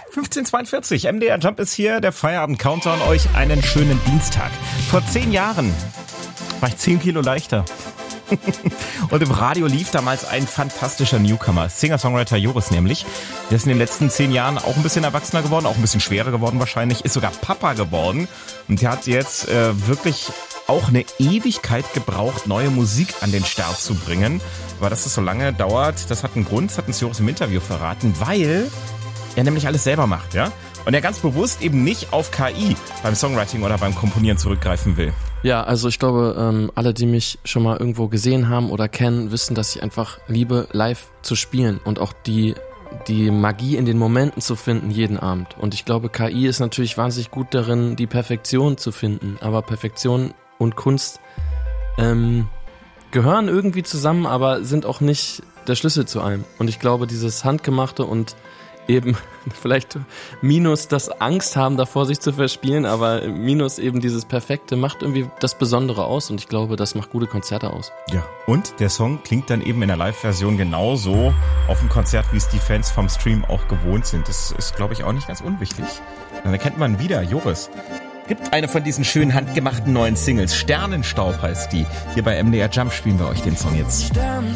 15:42, MDR Jump ist hier, der Feierabend-Countdown, euch einen schönen Dienstag. Vor 10 Jahren war ich 10 Kilo leichter. Und im Radio lief damals ein fantastischer Newcomer, Singer-Songwriter Joris nämlich. Der ist in den letzten 10 Jahren auch ein bisschen erwachsener geworden, auch ein bisschen schwerer geworden wahrscheinlich, ist sogar Papa geworden. Und der hat jetzt wirklich auch eine Ewigkeit gebraucht, neue Musik an den Start zu bringen. Aber dass das so lange dauert, das hat einen Grund, das hat uns Joris im Interview verraten, weil er nämlich alles selber macht, ja? Und er ganz bewusst eben nicht auf KI beim Songwriting oder beim Komponieren zurückgreifen will. Ja, also ich glaube, alle, die mich schon mal irgendwo gesehen haben oder kennen, wissen, dass ich einfach liebe, live zu spielen und auch die Magie in den Momenten zu finden, jeden Abend. Und ich glaube, KI ist natürlich wahnsinnig gut darin, die Perfektion zu finden. Aber Perfektion und Kunst gehören irgendwie zusammen, aber sind auch nicht der Schlüssel zu allem. Und ich glaube, dieses Handgemachte und eben vielleicht minus das Angst haben davor, sich zu verspielen, aber minus eben dieses Perfekte macht irgendwie das Besondere aus und ich glaube, das macht gute Konzerte aus. Ja, und der Song klingt dann eben in der Live-Version genauso auf dem Konzert, wie es die Fans vom Stream auch gewohnt sind. Das ist, glaube ich, auch nicht ganz unwichtig. Dann erkennt man wieder Joris. Gibt eine von diesen schönen handgemachten neuen Singles. Sternenstaub heißt die. Hier bei MDR Jump spielen wir euch den Song jetzt. Sternenstaub